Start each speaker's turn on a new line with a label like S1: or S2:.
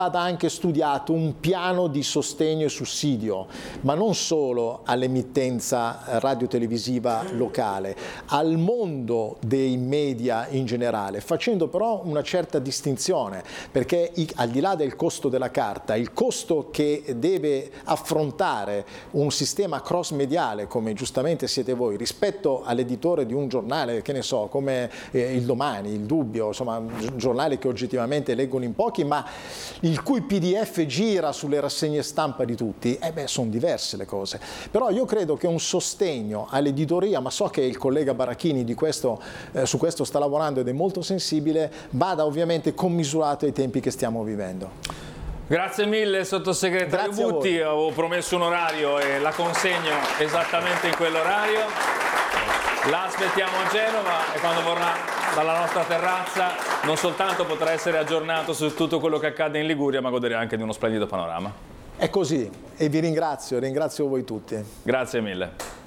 S1: vada anche studiato un piano di sostegno e sussidio, ma non solo all'emittenza radiotelevisiva locale, al mondo dei media in generale, facendo però una certa distinzione, perché al di là del costo della carta, il costo che deve affrontare un sistema cross-mediale, come giustamente siete voi, rispetto all'editore di un giornale, che ne so, come il Domani, il Dubbio, insomma, giornali che oggettivamente leggono in pochi, ma il cui PDF gira sulle rassegne stampa di tutti, sono diverse le cose. Però io credo che un sostegno all'editoria, ma so che il collega Barachini su questo sta lavorando ed è molto sensibile, vada ovviamente commisurato ai tempi che stiamo vivendo.
S2: Grazie mille sottosegretario Butti, avevo promesso un orario e la consegno esattamente in quell'orario. La aspettiamo a Genova e quando vorrà dalla nostra terrazza non soltanto potrà essere aggiornato su tutto quello che accade in Liguria, ma godere anche di uno splendido panorama.
S1: È così e vi ringrazio voi tutti.
S2: Grazie mille.